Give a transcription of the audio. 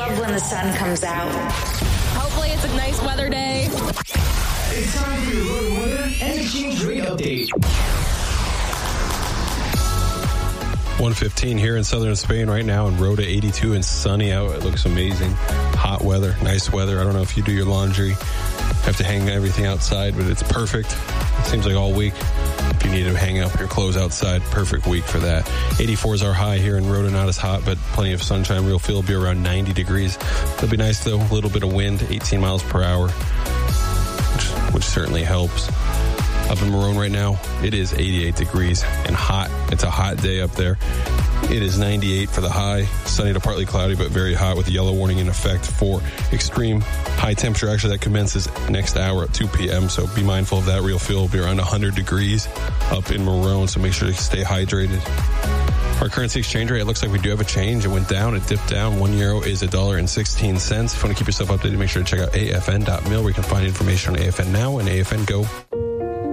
love when the sun comes out. Hopefully it's a nice weather day. It's time for your Roto weather and exchange rate update. 1:15 here in southern Spain right now, and Rota 82 and sunny out. It looks amazing. Hot weather, nice weather. I don't know if you do your laundry, have to hang everything outside, but it's perfect. It seems like all week. If you need to hang up your clothes outside, perfect week for that. 84 is our high here in Rota, not as hot, but plenty of sunshine. Real feel will be around 90 degrees. It'll be nice though, a little bit of wind, 18 miles per hour, which certainly helps. Up in Morone right now, it is 88 degrees and hot. It's a hot day up there. It is 98 for the high, sunny to partly cloudy, but very hot with a yellow warning in effect for extreme high temperature. Actually, that commences next hour at 2 p.m., so be mindful of that. Real feel will be around 100 degrees up in Morone, so make sure to stay hydrated. Our currency exchange rate, it looks like we do have a change. It went down, it dipped down. €1 is $1.16. If you want to keep yourself updated, make sure to check out afn.mil, where you can find information on AFN Now and AFN Go.